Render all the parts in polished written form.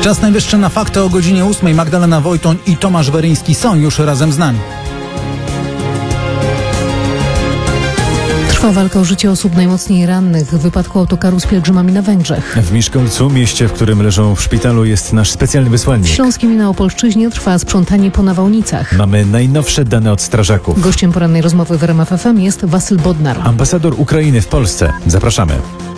Czas najwyższy na fakty o godzinie 8. Magdalena Wojtoń i Tomasz Weryński są już razem z nami. Trwa walka o życie osób najmocniej rannych w wypadku autokaru z pielgrzymami na Węgrzech. W Miszkolcu, mieście, w którym leżą w szpitalu, jest nasz specjalny wysłannik. W Śląskiem i na Opolszczyźnie trwa sprzątanie po nawałnicach. Mamy najnowsze dane od strażaków. Gościem porannej rozmowy w RMF FM jest Wasyl Bodnar, Ambasador Ukrainy w Polsce. Zapraszamy.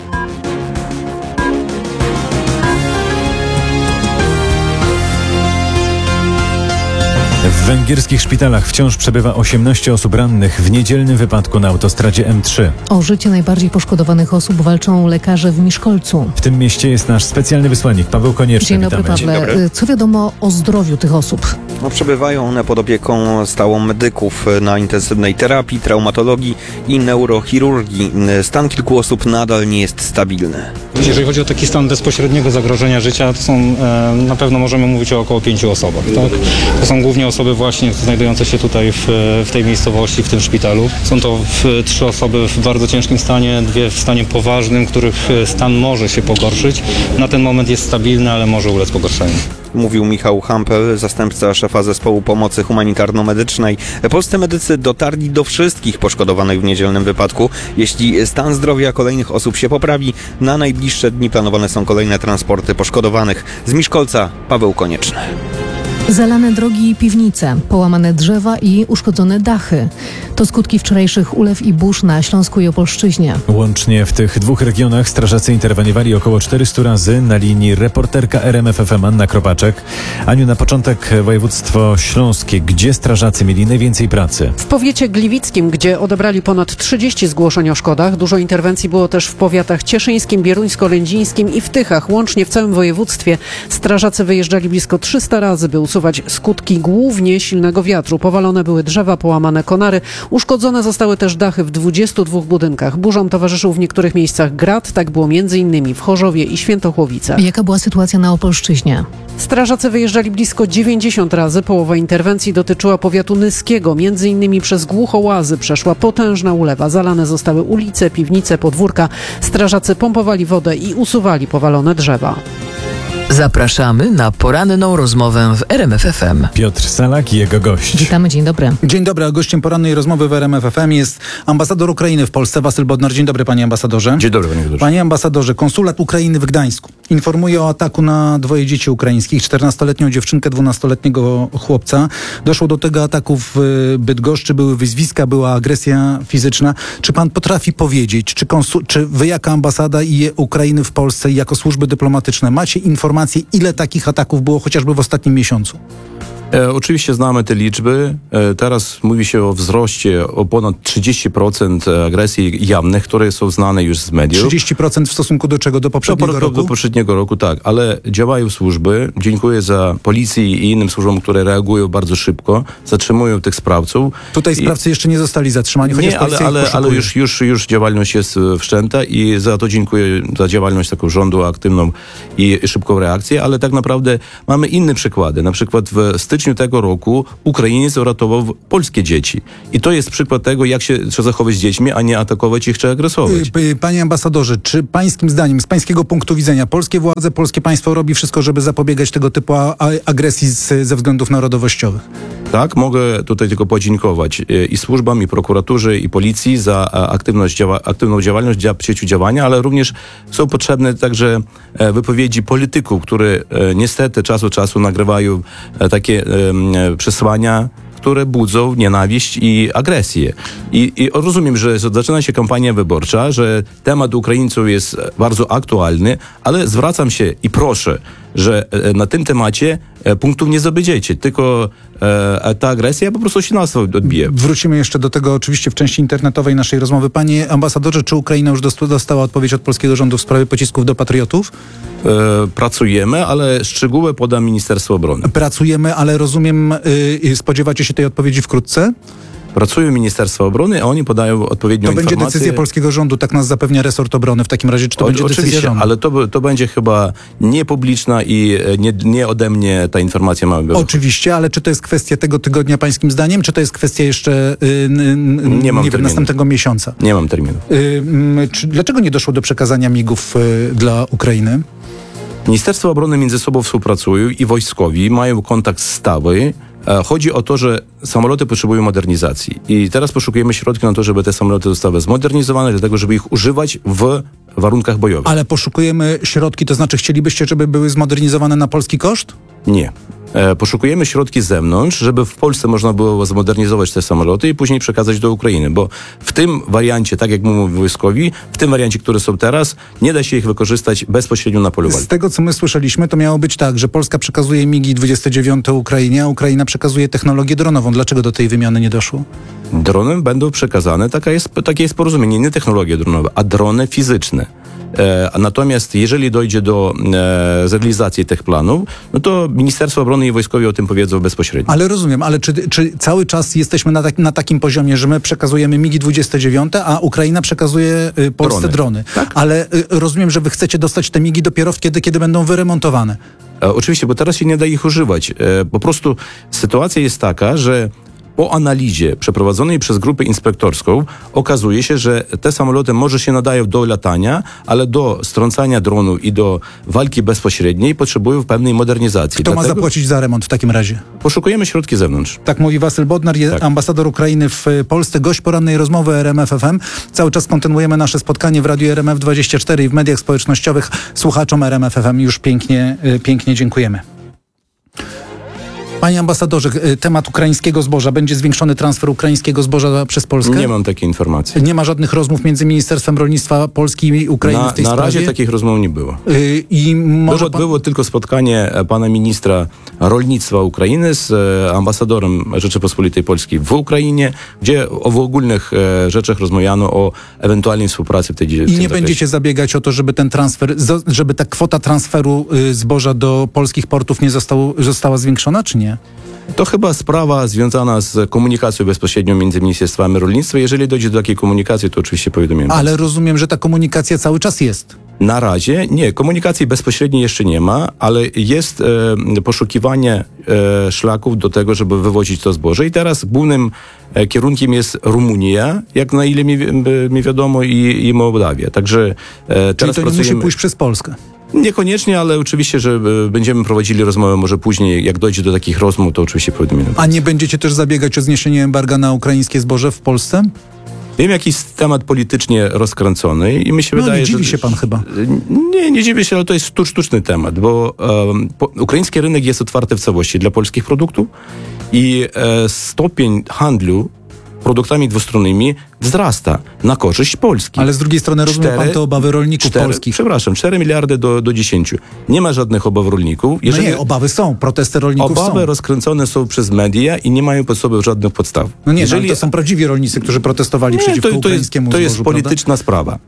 W węgierskich szpitalach wciąż przebywa 18 osób rannych w niedzielnym wypadku na autostradzie M3. O życie najbardziej poszkodowanych osób walczą lekarze w Miszkolcu. W tym mieście jest nasz specjalny wysłannik Paweł Konieczny. Dzień dobry, Witamy. Pawle. Dzień dobry. Co wiadomo o zdrowiu tych osób? Przebywają one pod opieką stałą medyków na intensywnej terapii, traumatologii i neurochirurgii. Stan kilku osób nadal nie jest stabilny. Jeżeli chodzi o taki stan bezpośredniego zagrożenia życia, to są, na pewno możemy mówić o około 5 osobach. Tak? To są głównie osoby właśnie znajdujące się tutaj w tej miejscowości, w tym szpitalu. Są to 3 osoby w bardzo ciężkim stanie, 2 w stanie poważnym, których stan może się pogorszyć. Na ten moment jest stabilny, ale może ulec pogorszeniu. Mówił Michał Hampel, zastępca szefa zespołu pomocy humanitarno-medycznej. Polscy medycy dotarli do wszystkich poszkodowanych w niedzielnym wypadku. Jeśli stan zdrowia kolejnych osób się poprawi, na najbliższe dni planowane są kolejne transporty poszkodowanych. Z Miszkolca Paweł Konieczny. Zalane drogi i piwnice, połamane drzewa i uszkodzone dachy. To skutki wczorajszych ulew i burz na Śląsku i Opolszczyźnie. Łącznie w tych 2 regionach strażacy interweniowali około 400 razy. Na linii reporterka RMF FM Anna Kropaczek. Aniu, na początek województwo śląskie. Gdzie strażacy mieli najwięcej pracy? W powiecie gliwickim, gdzie odebrali ponad 30 zgłoszeń o szkodach. Dużo interwencji było też w powiatach cieszyńskim, bieruńsko-lędzińskim i w Tychach. Łącznie w całym województwie strażacy wyjeżdżali blisko 300 razy, by usuwać skutki głównie silnego wiatru. Powalone były drzewa, połamane konary. Uszkodzone zostały też dachy w 22 budynkach. Burzom towarzyszył w niektórych miejscach grad. Tak było m.in. w Chorzowie i Świętochłowice. Jaka była sytuacja na Opolszczyźnie? Strażacy wyjeżdżali blisko 90 razy. Połowa interwencji dotyczyła powiatu nyskiego. M.in. przez Głuchołazy przeszła potężna ulewa. Zalane zostały ulice, piwnice, podwórka. Strażacy pompowali wodę i usuwali powalone drzewa. Zapraszamy na poranną rozmowę w RMF FM. Piotr Salak i jego gość. Witamy, dzień dobry. Dzień dobry, a gościem porannej rozmowy w RMF FM jest ambasador Ukrainy w Polsce, Wasyl Bodnar. Dzień dobry, panie ambasadorze. Dzień dobry, panie doktorze. Panie ambasadorze, konsulat Ukrainy w Gdańsku informuje o ataku na 2 dzieci ukraińskich, 14-letnią dziewczynkę, 12-letniego chłopca. Doszło do tego ataku w Bydgoszczy, były wyzwiska, była agresja fizyczna. Czy pan potrafi powiedzieć, czy wy jako ambasada i Ukrainy w Polsce i jako służby dyplomatyczne macie informacje, ile takich ataków było chociażby w ostatnim miesiącu? Oczywiście znamy te liczby. Teraz mówi się o wzroście o ponad 30% agresji jawnych, które są znane już z mediów. 30% w stosunku do czego? Do poprzedniego roku? Do poprzedniego roku, tak. Ale działają służby. Dziękuję za policję i innym służbom, które reagują bardzo szybko, zatrzymują tych sprawców. Tutaj sprawcy jeszcze nie zostali zatrzymani, chociaż Nie, policja ich ale poszukuje. już działalność jest wszczęta i za to dziękuję za działalność taką rządu aktywną i szybką reakcję, ale tak naprawdę mamy inne przykłady. Na przykład w styczniu tego roku Ukrainiec uratował polskie dzieci. I to jest przykład tego, jak się trzeba zachować z dziećmi, a nie atakować ich czy agresować. Panie ambasadorze, czy pańskim zdaniem, z pańskiego punktu widzenia, polskie władze, polskie państwo robi wszystko, żeby zapobiegać tego typu agresji ze względów narodowościowych? Tak, mogę tutaj tylko podziękować i służbom, i prokuraturze, i policji za aktywną działalność, przeciwdziałania, ale również są potrzebne także wypowiedzi polityków, które niestety czas od czasu nagrywają takie przesłania, które budzą nienawiść i agresję. I rozumiem, że zaczyna się kampania wyborcza, że temat Ukraińców jest bardzo aktualny, ale zwracam się i proszę, że na tym temacie punktów nie zabędziecie, tylko ta agresja po prostu się nas odbije. Wrócimy jeszcze do tego oczywiście w części internetowej naszej rozmowy. Panie ambasadorze, czy Ukraina już dostała odpowiedź od polskiego rządu w sprawie pocisków do patriotów? Pracujemy, ale szczegóły poda Ministerstwo Obrony. Pracujemy, ale rozumiem, spodziewacie się tej odpowiedzi wkrótce? Pracują Ministerstwo Obrony, a oni podają odpowiednią informację. To będzie decyzja polskiego rządu, tak nas zapewnia resort obrony. W takim razie, czy to będzie decyzja rządu? Ale to będzie chyba niepubliczna i nie ode mnie ta informacja ma być. Oczywiście, ale czy to jest kwestia tego tygodnia pańskim zdaniem, czy to jest kwestia jeszcze następnego miesiąca? Nie mam terminu. Dlaczego nie doszło do przekazania MIG-ów dla Ukrainy? Ministerstwo Obrony między sobą współpracują i wojskowi mają kontakt stały. Chodzi o to, że samoloty potrzebują modernizacji i teraz poszukujemy środki na to, żeby te samoloty zostały zmodernizowane, dlatego żeby ich używać w warunkach bojowych. Ale poszukujemy środki, to znaczy chcielibyście, żeby były zmodernizowane na polski koszt? Nie. Poszukujemy środki z zewnątrz, żeby w Polsce można było zmodernizować te samoloty i później przekazać do Ukrainy, bo w tym wariancie, tak jak mówią wojskowi, w tym wariancie, które są teraz, nie da się ich wykorzystać bezpośrednio na polu walki. Z tego, co my słyszeliśmy, to miało być tak, że Polska przekazuje MiG-29 Ukrainie, a Ukraina przekazuje technologię dronową. Dlaczego do tej wymiany nie doszło? Drony będą przekazane, takie jest porozumienie, nie technologie dronowe, a drony fizyczne. Natomiast jeżeli dojdzie do realizacji tych planów, no to Ministerstwo Obrony i wojskowi o tym powiedzą bezpośrednio. Ale rozumiem, ale czy cały czas jesteśmy na takim poziomie, że my przekazujemy MiG-29, a Ukraina przekazuje Polsce drony? Tak. Ale rozumiem, że wy chcecie dostać te MiG-i dopiero wtedy, kiedy będą wyremontowane. Oczywiście, bo teraz się nie da ich używać. Po prostu sytuacja jest taka, że po analizie przeprowadzonej przez grupę inspektorską okazuje się, że te samoloty może się nadają do latania, ale do strącania dronu i do walki bezpośredniej potrzebują pewnej modernizacji. Kto ma zapłacić za remont w takim razie? Poszukujemy środki z zewnątrz. Tak mówi Wasyl Bodnar, ambasador Ukrainy w Polsce, gość porannej rozmowy RMF FM. Cały czas kontynuujemy nasze spotkanie w Radiu RMF24 i w mediach społecznościowych. Słuchaczom RMF FM już pięknie dziękujemy. Panie ambasadorze, temat ukraińskiego zboża. Będzie zwiększony transfer ukraińskiego zboża przez Polskę? Nie mam takiej informacji. Nie ma żadnych rozmów między Ministerstwem Rolnictwa Polski i Ukrainy w tej sprawie? Na razie takich rozmów nie było. Było tylko spotkanie pana ministra rolnictwa Ukrainy z ambasadorem Rzeczypospolitej Polskiej w Ukrainie, gdzie o ogólnych rzeczach rozmawiano o ewentualnej współpracy w tej dziedzinie. I nie będziecie zabiegać o to, żeby ten transfer, żeby ta kwota transferu zboża do polskich portów nie została zwiększona, czy nie? To chyba sprawa związana z komunikacją bezpośrednią między Ministerstwami Rolnictwa. Jeżeli dojdzie do takiej komunikacji, to oczywiście powiadomimy. Ale rozumiem, że ta komunikacja cały czas jest. Na razie nie. Komunikacji bezpośredniej jeszcze nie ma, ale jest poszukiwanie szlaków do tego, żeby wywozić to zboże. I teraz głównym kierunkiem jest Rumunia, jak na ile mi wiadomo, i Mołdawia. Także Czyli to nie musi pójść przez Polskę? Niekoniecznie, ale oczywiście, że będziemy prowadzili rozmowę może później. Jak dojdzie do takich rozmów, to oczywiście powiadomimy. A nie będziecie też zabiegać o zniesienie embarga na ukraińskie zboże w Polsce? Wiem, jakiś temat politycznie rozkręcony i mi się wydaje, nie że... dziwi się pan chyba. Nie dziwię się, ale to jest sztuczny temat, bo ukraiński rynek jest otwarty w całości dla polskich produktów i stopień handlu produktami dwustronnymi wzrasta na korzyść Polski. Ale z drugiej strony rozumie pan te obawy rolników polskich. 4 miliardy do 10. Nie ma żadnych obaw rolników. Obawy są, protesty rolników są. Obawy rozkręcone są przez media i nie mają pod sobą żadnych podstaw. To są prawdziwi rolnicy, którzy protestowali przeciwko ukraińskiemu zbożu. To jest polityczna sprawa.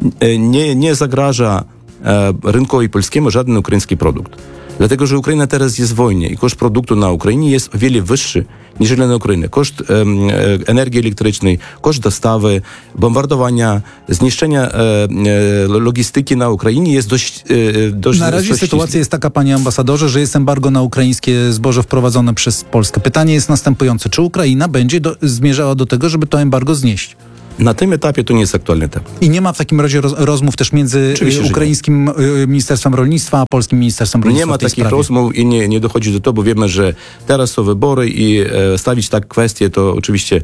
Nie zagraża rynkowi polskiemu żaden ukraiński produkt. Dlatego, że Ukraina teraz jest w wojnie i koszt produktu na Ukrainie jest o wiele wyższy niż na Ukrainie. Koszt energii elektrycznej, koszt dostawy, bombardowania, zniszczenia logistyki na Ukrainie jest dość Na razie sytuacja jest taka, panie ambasadorze, że jest embargo na ukraińskie zboże wprowadzone przez Polskę. Pytanie jest następujące. Czy Ukraina będzie zmierzała do tego, żeby to embargo znieść? Na tym etapie to nie jest aktualny temat. I nie ma w takim razie rozmów też między ukraińskim Ministerstwem Rolnictwa a polskim Ministerstwem Rolnictwa. Nie ma takich rozmów i nie dochodzi do tego, bo wiemy, że teraz są wybory i stawić tak kwestię, to oczywiście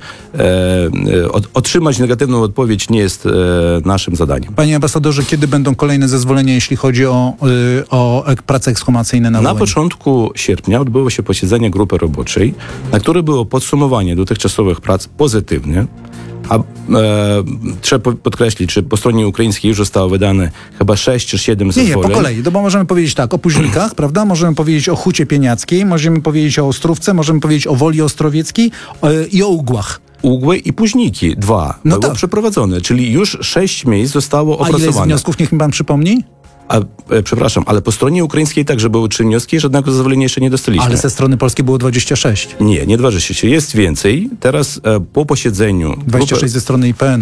otrzymać negatywną odpowiedź nie jest naszym zadaniem. Panie ambasadorze, kiedy będą kolejne zezwolenia, jeśli chodzi o prace ekshumacyjne na Wołyniu? Na początku sierpnia odbyło się posiedzenie grupy roboczej, na które było podsumowanie dotychczasowych prac pozytywnie. A trzeba podkreślić, że po stronie ukraińskiej już zostało wydane chyba 6 czy 7 zezwoleń. Nie, po kolei, bo możemy powiedzieć tak, o Późnikach, prawda? Możemy powiedzieć o Hucie Pieniackiej, możemy powiedzieć o Ostrówce, możemy powiedzieć o Woli Ostrowieckiej i o Ugłach. Ugły i Późniki, 2, było przeprowadzone, czyli już 6 miejsc zostało opracowane. A ile z wniosków, niech mi pan przypomni? Przepraszam, ale po stronie ukraińskiej także były 3 wnioski, żadnego zezwolenia jeszcze nie dostaliśmy. Ale ze strony polskiej było 26. Nie 26. Jest więcej. Teraz po posiedzeniu... 26 ze strony IPN-u.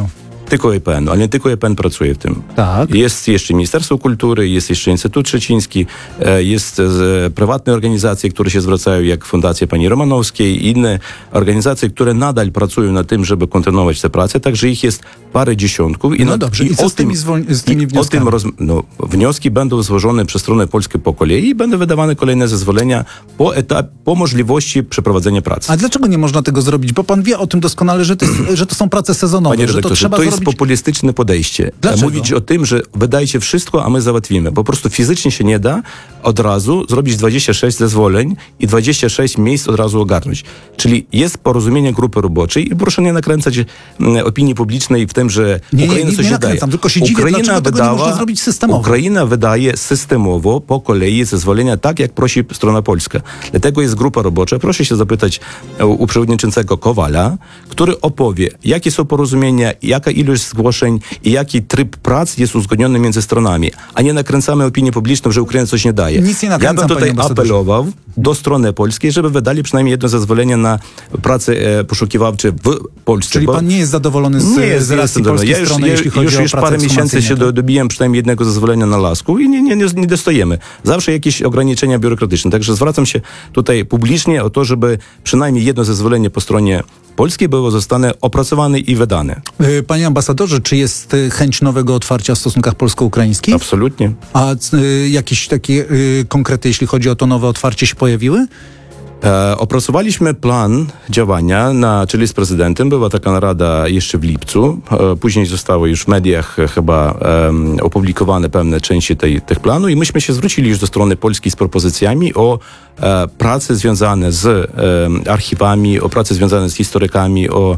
tylko IPN, ale nie tylko IPN pracuje w tym. Tak. Jest jeszcze Ministerstwo Kultury, jest jeszcze Instytut Szczeciński, jest prywatne organizacje, które się zwracają, jak Fundacja pani Romanowskiej i inne organizacje, które nadal pracują nad tym, żeby kontynuować tę pracę, także ich jest parę dziesiątków. Dobrze, i co z tymi wnioskami? Wnioski będą złożone przez stronę polską po kolei i będą wydawane kolejne zezwolenia po możliwości przeprowadzenia pracy. A dlaczego nie można tego zrobić? Bo pan wie o tym doskonale, że to są prace sezonowe, Panie że to redaktorze, trzeba to jest zrobić... populistyczne podejście. Dlaczego? Mówić o tym, że wydajcie wszystko, a my załatwimy. Po prostu fizycznie się nie da od razu zrobić 26 zezwoleń i 26 miejsc od razu ogarnąć. Czyli jest porozumienie grupy roboczej i proszę nie nakręcać opinii publicznej w tym, że Ukraina coś nie daje. Tylko się dziwię, dlaczego tego nie można zrobić systemowo. Ukraina wydaje systemowo po kolei zezwolenia tak, jak prosi strona polska. Dlatego jest grupa robocza. Proszę się zapytać u przewodniczącego Kowala, który opowie, jakie są porozumienia, jaka ilość zgłoszeń i jaki tryb prac jest uzgodniony między stronami, a nie nakręcamy opinię publiczną, że Ukraina coś nie daje. Nic nie nakręcam, ja bym tutaj panie ambasadorze. apelował do strony polskiej, żeby wydali przynajmniej jedno zezwolenie na prace poszukiwawcze w Polsce. Czyli pan nie jest zadowolony z racji polskiej strony, jeśli chodzi o już pracę parę miesięcy się ekshumacyjną? dobiłem przynajmniej jednego zezwolenia na lasku i nie dostajemy. Zawsze jakieś ograniczenia biurokratyczne. Także zwracam się tutaj publicznie o to, żeby przynajmniej jedno zezwolenie po stronie polskiej zostanie opracowane i wydane. Panie ambasadorze, czy jest chęć nowego otwarcia w stosunkach polsko-ukraińskich? Absolutnie. A jakieś takie konkrety, jeśli chodzi o to nowe otwarcie, się pojawiły? Opracowaliśmy plan działania na czele z prezydentem. Była taka narada jeszcze w lipcu. Później zostały już w mediach chyba opublikowane pewne części tych planu i myśmy się zwrócili już do strony polskiej z propozycjami o prace związane z archiwami, o prace związane z historykami, o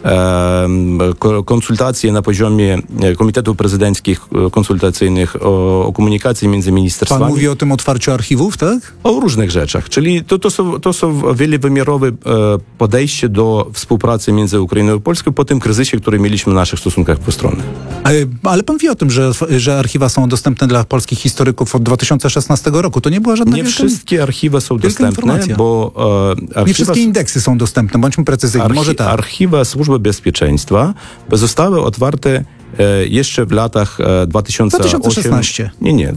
konsultacje na poziomie komitetów prezydenckich konsultacyjnych, o komunikacji między ministerstwami. Pan mówi o tym otwarciu archiwów, tak? O różnych rzeczach, czyli to są wielowymiarowe podejście do współpracy między Ukrainą i Polską po tym kryzysie, który mieliśmy w naszych stosunkach dwustronnych. Ale pan wie o tym, że archiwa są dostępne dla polskich historyków od 2016 roku. To nie była żadna Nie wszystkie archiwa są dostępne, informacja. bo nie wszystkie indeksy są dostępne, bądźmy precyzyjni. Może tak. Archiwa Służby Bezpieczeństwa zostały otwarte jeszcze w latach 2016.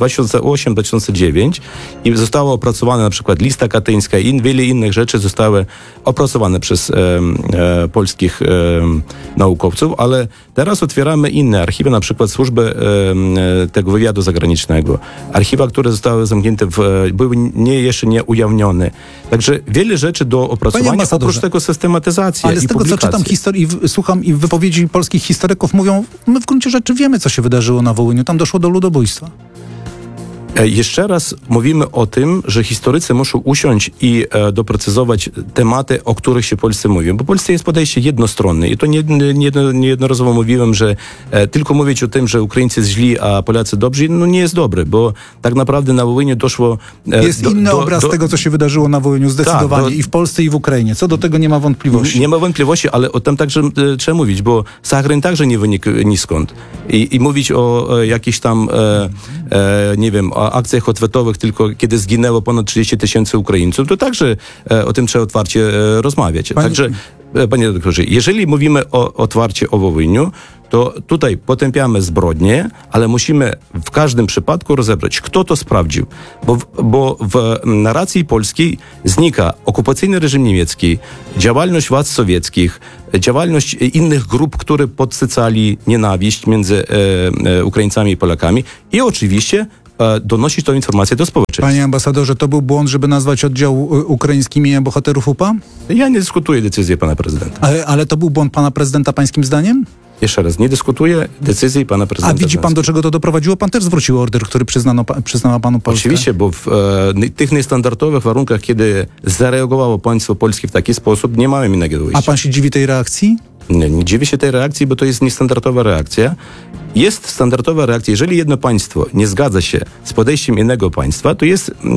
2008-2009 i została opracowana na przykład lista katyńska i wiele innych rzeczy zostały opracowane przez polskich naukowców, ale teraz otwieramy inne archiwa, na przykład służby tego wywiadu zagranicznego. Archiwa, które zostały zamknięte, były jeszcze nie ujawnione. Także wiele rzeczy do opracowania, oprócz tego systematyzacji. Ale z tego, co czytam historii, słucham i wypowiedzi polskich historyków mówią, my w gruncie rzeczy wiemy, co się wydarzyło na Wołyniu. Tam doszło do ludobójstwa. Jeszcze raz mówimy o tym, że historycy muszą usiąść i doprecyzować tematy, o których się Polsce mówi. Bo w Polsce jest podejście jednostronne i to niejednorazowo mówiłem, że tylko mówić o tym, że Ukraińcy jest źli, a Polacy dobrzy, nie jest dobre, bo tak naprawdę na Wołyniu doszło... Jest inny obraz tego, co się wydarzyło na Wołyniu, zdecydowanie. I w Polsce, i w Ukrainie. Co do tego nie ma wątpliwości. Nie ma wątpliwości, ale o tym także trzeba mówić, bo Sacharyn także nie wynikł niskąd. I mówić o jakichś tam, nie wiem, o akcjach odwetowych, tylko kiedy zginęło ponad 30 000 Ukraińców, to także o tym trzeba otwarcie rozmawiać. Także, panie doktorze, jeżeli mówimy o otwarcie o Wołyniu, to tutaj potępiamy zbrodnie, ale musimy w każdym przypadku rozebrać, kto to sprawdził. Bo w narracji polskiej znika okupacyjny reżim niemiecki, działalność władz sowieckich, działalność innych grup, które podsycali nienawiść między Ukraińcami i Polakami i oczywiście donosić tę informację do społeczeństwa. Panie ambasadorze, to był błąd, żeby nazwać oddział ukraiński imieniem bohaterów UPA? Ja nie dyskutuję decyzji pana prezydenta. Ale to był błąd pana prezydenta pańskim zdaniem? Jeszcze raz, nie dyskutuję decyzji pana prezydenta. A widzi pan, do czego to doprowadziło? Pan też zwrócił order, który przyznała panu Polskę. Oczywiście, bo w tych niestandardowych warunkach, kiedy zareagowało państwo polskie w taki sposób, nie mamy innego wyjścia. A pan się dziwi tej reakcji? Nie dziwię się tej reakcji, bo to jest niestandardowa reakcja. Jest standardowa reakcja. Jeżeli jedno państwo nie zgadza się z podejściem innego państwa, to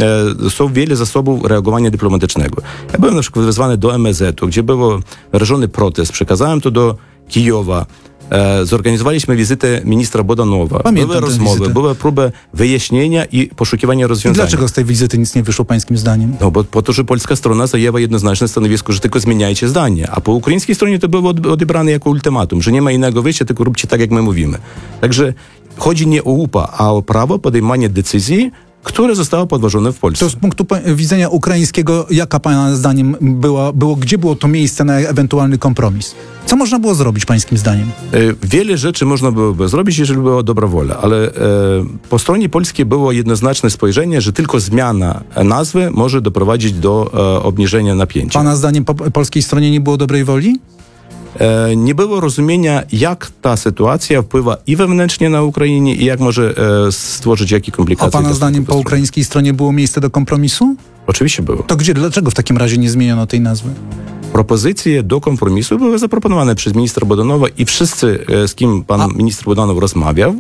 są wiele zasobów reagowania dyplomatycznego. Ja byłem na przykład wezwany do MSZ-u, gdzie był wyrażony protest. Przekazałem to do Kijowa. zorganizowaliśmy wizytę ministra Bodanowa. Pamiętam Były tę rozmowy, wizytę. była próba wyjaśnienia i poszukiwania I rozwiązania. dlaczego z tej wizyty nic nie wyszło pańskim zdaniem? No bo po to, że polska strona zajęła jednoznaczne stanowisko, że tylko zmieniajcie zdanie, a po ukraińskiej stronie to było odebrane jako ultimatum, że nie ma innego wyjścia, tylko róbcie tak, jak my mówimy. Także chodzi nie o UPA, a o prawo podejmowania decyzji, które zostało podważone w Polsce. To z punktu widzenia ukraińskiego, jaka pana zdaniem gdzie było to miejsce na ewentualny kompromis? Co można było zrobić pańskim zdaniem? Wiele rzeczy można byłoby zrobić, jeżeli była dobra wola, ale po stronie polskiej było jednoznaczne spojrzenie, że tylko zmiana nazwy może doprowadzić do obniżenia napięcia. Pana zdaniem po polskiej stronie nie było dobrej woli? Nie było rozumienia, jak ta sytuacja wpływa i wewnętrznie na Ukrainie i jak może stworzyć jakie komplikacje. A pana zdaniem po ukraińskiej stronie było miejsce do kompromisu? Oczywiście było. To dlaczego w takim razie nie zmieniono tej nazwy? Propozycje do kompromisu były zaproponowane przez ministra Bodanowa i wszyscy, z kim pan minister Bodanow rozmawiał,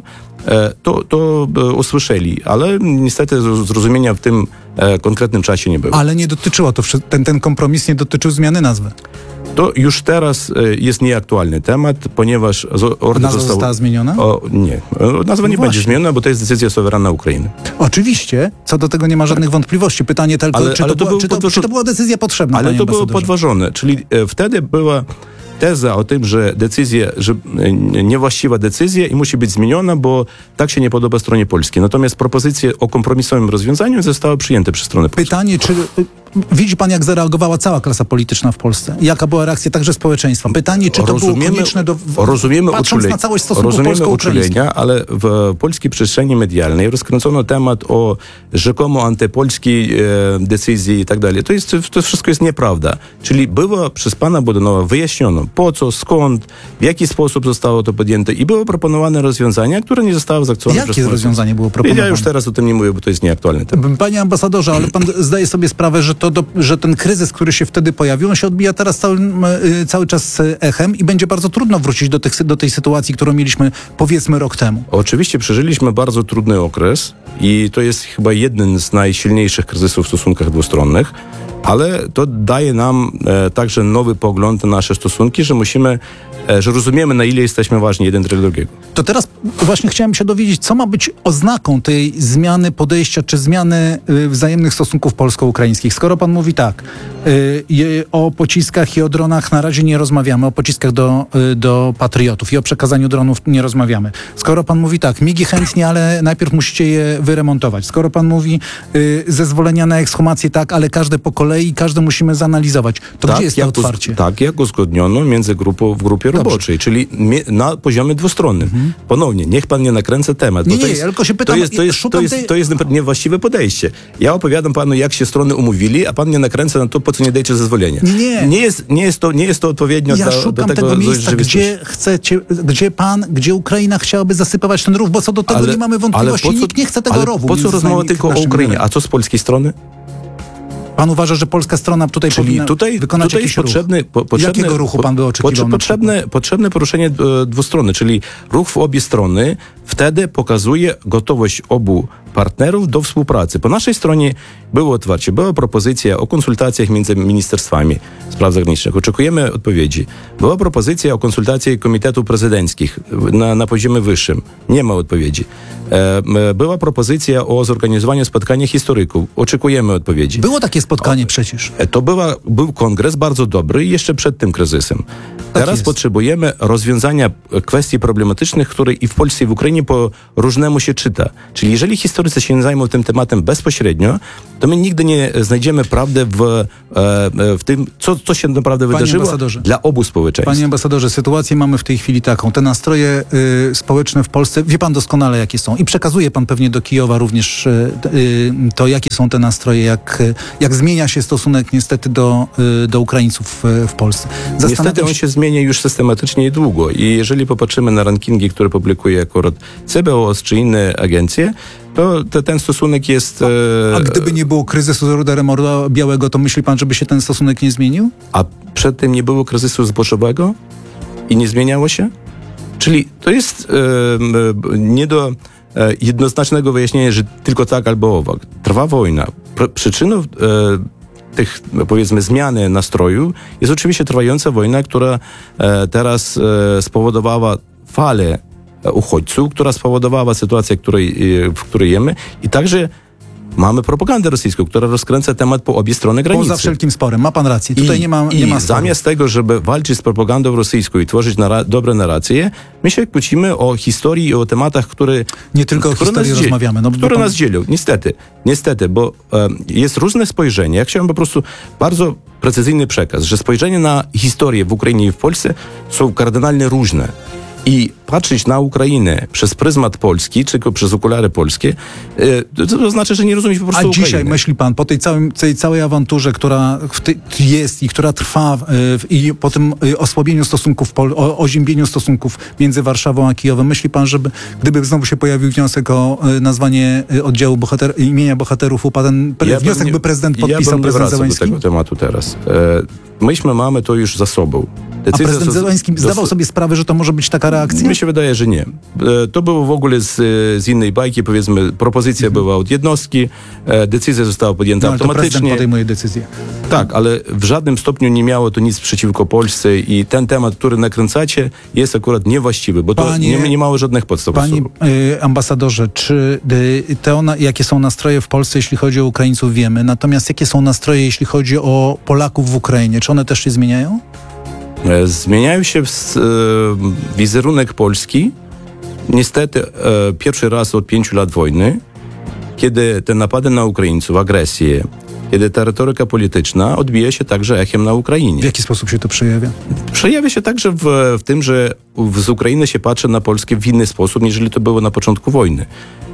to usłyszeli, ale niestety zrozumienia w tym konkretnym czasie nie było. Ale nie dotyczyło to, ten kompromis nie dotyczył zmiany nazwy. To już teraz jest nieaktualny temat, ponieważ order została zmieniona? Nie. Nazwa nie będzie zmieniona, bo to jest decyzja suwerenna Ukrainy. Oczywiście, co do tego nie ma żadnych wątpliwości. Pytanie tylko, czy to była decyzja potrzebna, ale panie to było ambasadorze? podważone, czyli wtedy była teza o tym, że niewłaściwa decyzja i musi być zmieniona, bo tak się nie podoba stronie polskiej. Natomiast propozycje o kompromisowym rozwiązaniu zostały przyjęte przez stronę polską. Pytanie, czy widzi pan, jak zareagowała cała klasa polityczna w Polsce? Jaka była reakcja także społeczeństwa? Pytanie, czy to było konieczne patrząc na całość stosunków polsko-ukraińskich? Uczulenia, ale w polskiej przestrzeni medialnej rozkręcono temat o rzekomo antypolskiej decyzji i tak dalej. To wszystko jest nieprawda. Czyli było przez pana Bodanowa wyjaśniono, po co, skąd, w jaki sposób zostało to podjęte i były proponowane rozwiązania, które nie zostały zaakceptowane. Jakie rozwiązanie było proponowane? Ja już teraz o tym nie mówię, bo to jest nieaktualny temat. Panie ambasadorze, ale pan zdaje sobie sprawę, że ten kryzys, który się wtedy pojawił, on się odbija teraz cały czas echem i będzie bardzo trudno wrócić do tej sytuacji, którą mieliśmy powiedzmy rok temu. Oczywiście przeżyliśmy bardzo trudny okres i to jest chyba jeden z najsilniejszych kryzysów w stosunkach dwustronnych, ale to daje nam także nowy pogląd na nasze stosunki, że rozumiemy, na ile jesteśmy ważni jeden dla drugiego. To teraz właśnie chciałem się dowiedzieć, co ma być oznaką tej zmiany podejścia, czy zmiany wzajemnych stosunków polsko-ukraińskich. Skoro pan mówi tak, o pociskach i o dronach na razie nie rozmawiamy, o pociskach do patriotów i o przekazaniu dronów nie rozmawiamy. Skoro pan mówi tak, migi chętnie, ale najpierw musicie je wyremontować. Skoro pan mówi zezwolenia na ekshumację tak, ale każde po kolei, każde musimy zanalizować. To tak, gdzie jest to otwarcie? Tak, jak uzgodniono w grupie roboczej, czyli na poziomie dwustronnym. Ponownie, niech pan nie nakręca temat. Nie, ja tylko się pytam, to jest niewłaściwe podejście. Ja opowiadam panu, jak się strony umówili, a pan nie nakręca na to, po co nie dajecie zezwolenia. Nie jest to odpowiednio ja do szukam tego tego miejsca, gdzie Ukraina chciałaby zasypywać ten rów, bo co do tego nie mamy wątpliwości. Nikt nie chce tego rowu. Po co rozmowa tylko o Ukrainie? A co z polskiej strony? Pan uważa, że polska strona tutaj powinna wykonać jakiś ruch? Jakiego ruchu pan by oczekiwał? Potrzebne poruszenie dwustronne, czyli ruch w obie strony wtedy pokazuje gotowość obu partnerów do współpracy. Po naszej stronie było otwarcie, była propozycja o konsultacjach między ministerstwami spraw zagranicznych. Oczekujemy odpowiedzi. Była propozycja o konsultacji komitetów prezydenckich na poziomie wyższym. Nie ma odpowiedzi. Była propozycja o zorganizowaniu spotkania historyków. Oczekujemy odpowiedzi. Było takie spotkanie przecież. Był kongres bardzo dobry jeszcze przed tym kryzysem. Teraz potrzebujemy rozwiązania kwestii problematycznych, które i w Polsce, i w Ukrainie po różnemu się czyta. Czyli jeżeli historycy się nie zajmą tym tematem bezpośrednio, to my nigdy nie znajdziemy prawdy w tym, co się naprawdę wydarzyło dla obu społeczeństw. Panie ambasadorze, sytuację mamy w tej chwili taką. Te nastroje społeczne w Polsce, wie pan doskonale, jakie są. I przekazuje pan pewnie do Kijowa również to, jakie są te nastroje, jak zmienia się stosunek niestety do Ukraińców w Polsce. Niestety on się zmienia już systematycznie i długo. I jeżeli popatrzymy na rankingi, które publikuje akurat CBOS czy inne agencje, to ten stosunek jest... A gdyby nie było kryzysu z ruderem Orła Białego, to myśli pan, żeby się ten stosunek nie zmienił? A przed tym nie było kryzysu zbożowego i nie zmieniało się? Czyli to jest nie do jednoznacznego wyjaśnienia, że tylko tak albo owak. Trwa wojna. Przyczyną tych, powiedzmy, zmiany nastroju jest oczywiście trwająca wojna, która teraz spowodowała falę uchodźców, która spowodowała sytuację, w której jemy, i także mamy propagandę rosyjską, która rozkręca temat po obie strony granicy. Poza wszelkim sporem. Ma pan rację. Tutaj nie ma sporu. Zamiast tego, żeby walczyć z propagandą rosyjską i tworzyć dobre narracje, my się kłócimy o historii i o tematach, które nie tylko o historii rozmawiamy. Które nas dzielą. Niestety, bo jest różne spojrzenie. Ja chciałem po prostu bardzo precyzyjny przekaz, że spojrzenie na historię w Ukrainie i w Polsce są kardynalnie różne. I patrzeć na Ukrainę przez pryzmat polski, czy przez okulary polskie, to znaczy, że nie rozumieć po prostu Ukrainy. A dzisiaj, myśli pan, po tej całej awanturze, która jest i która trwa i po tym osłabieniu stosunków, oziębieniu stosunków między Warszawą a Kijowem, myśli pan, że gdyby znowu się pojawił wniosek o nazwanie oddziału imienia bohaterów UPA, ten wniosek by prezydent podpisał, prezydent Zełenski? Do tego tematu teraz. Myśmy mamy to już za sobą. A prezydent Zełenski zdawał sobie sprawę, że to może być taka reakcja? Mi się wydaje, że nie. To było w ogóle z innej bajki, powiedzmy, propozycja była od jednostki, decyzja została podjęta automatycznie. To prezydent podejmuje decyzję. Tak, ale w żadnym stopniu nie miało to nic przeciwko Polsce i ten temat, który nakręcacie, jest akurat niewłaściwy, bo to nie mało żadnych podstaw. Panie ambasadorze, jakie są nastroje w Polsce, jeśli chodzi o Ukraińców, wiemy. Natomiast jakie są nastroje, jeśli chodzi o Polaków w Ukrainie? Czy one też się zmieniają? Zmieniają się wizerunek Polski. Niestety pierwszy raz od 5 lat wojny, kiedy te napady na Ukraińców, agresje, kiedy ta retoryka polityczna odbija się także echem na Ukrainie. W jaki sposób się to przejawia? Przejawia się także w tym, że z Ukrainy się patrzy na Polskę w inny sposób, niż to było na początku wojny.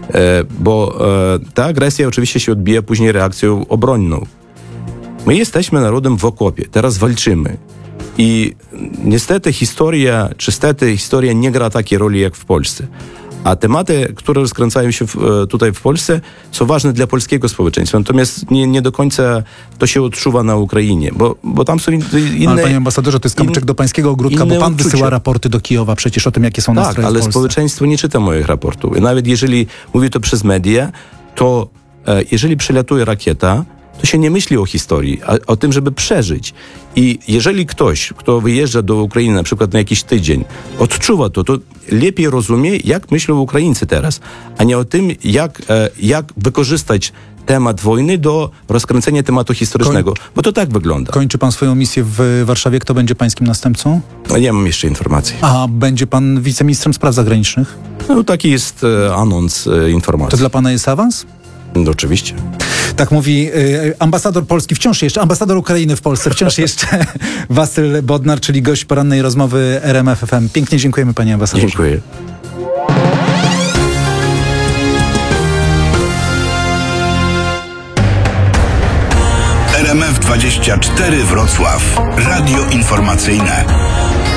Bo ta agresja oczywiście się odbija później reakcją obronną. My jesteśmy narodem w okopie, teraz walczymy. I niestety historia nie gra takiej roli jak w Polsce. A tematy, które rozkręcają się tutaj w Polsce, są ważne dla polskiego społeczeństwa. Natomiast nie do końca to się odczuwa na Ukrainie, bo tam są inne... Ale panie ambasadorze, to jest kamyczek do pańskiego ogródka, bo pan wysyła raporty do Kijowa przecież o tym, jakie są nastroje w Polsce. Ale społeczeństwo nie czyta moich raportów. I nawet jeżeli mówię to przez media, to jeżeli przylatuje rakieta, to się nie myśli o historii, a o tym, żeby przeżyć. I jeżeli ktoś, kto wyjeżdża do Ukrainy na przykład na jakiś tydzień, odczuwa to lepiej rozumie, jak myślą Ukraińcy teraz, a nie o tym, jak wykorzystać temat wojny do rozkręcenia tematu historycznego, bo to tak wygląda. Kończy pan swoją misję w Warszawie. Kto będzie pańskim następcą? Nie mam jeszcze informacji. A będzie pan wiceministrem spraw zagranicznych? No taki jest anons informacji. To dla pana jest awans? No, oczywiście. Tak mówi ambasador Polski, ambasador Ukrainy w Polsce, wciąż jeszcze Wasyl Bodnar, czyli gość porannej rozmowy RMF FM. Pięknie dziękujemy, panie ambasadorze. Dziękuję. RMF 24 Wrocław. Radio informacyjne.